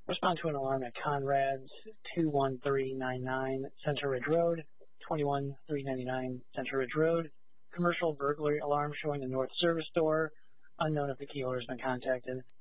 Respond to an alarm at Conrad's, 21399 Center Ridge Road, 21399 Center Ridge Road. Commercial burglary alarm showing the north service door. Unknown if the key holder has been contacted.